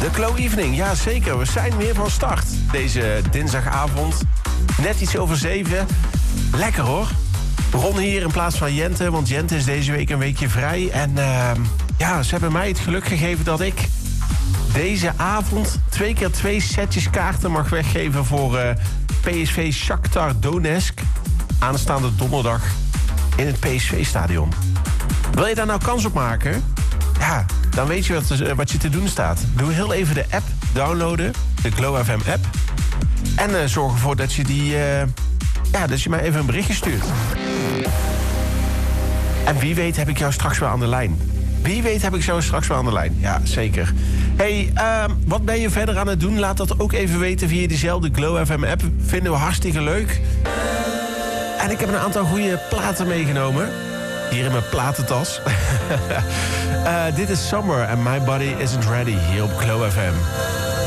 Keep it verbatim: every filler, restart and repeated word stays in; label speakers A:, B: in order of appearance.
A: De Glow Evening, ja zeker. We zijn weer van start. Deze dinsdagavond. Net iets over zeven. Lekker hoor. Ron hier in plaats van Jente, want Jente is deze week een weekje vrij. En uh, ja, ze hebben mij het geluk gegeven dat ik deze avond twee keer twee setjes kaarten mag weggeven voor uh, P S V Shakhtar Donetsk. Aanstaande donderdag in het P S V-stadion. Wil je daar nou kans op maken? Ja, dan weet je wat, uh, wat je te doen staat. Doe heel even de app downloaden, de Glow F M app. En uh, zorg ervoor dat je die... Uh, ja, dat je mij even een berichtje stuurt. En wie weet heb ik jou straks wel aan de lijn. Wie weet heb ik jou straks wel aan de lijn. Ja, zeker. Hey, uh, wat ben je verder aan het doen? Laat dat ook even weten via diezelfde Glow F M app. Vinden we hartstikke leuk. En ik heb een aantal goede platen meegenomen. Hier in mijn platentas. uh, dit is Summer and My Body Isn't Ready hier op Glow F M.